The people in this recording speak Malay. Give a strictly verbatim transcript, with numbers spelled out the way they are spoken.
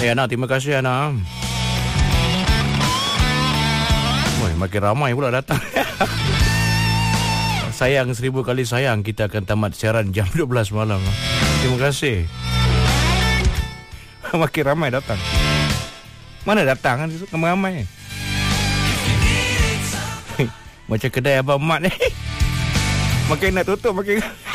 Eh Ana, terima kasih Ana. Woi, makin ramai pula datang. Sayang seribu kali sayang, kita akan tamat siaran jam dua belas malam. Terima kasih. Makin ramai datang. Mana datang kan ramai-ramai. Macam kedai Abang Mat ni. Makin nak tutup makin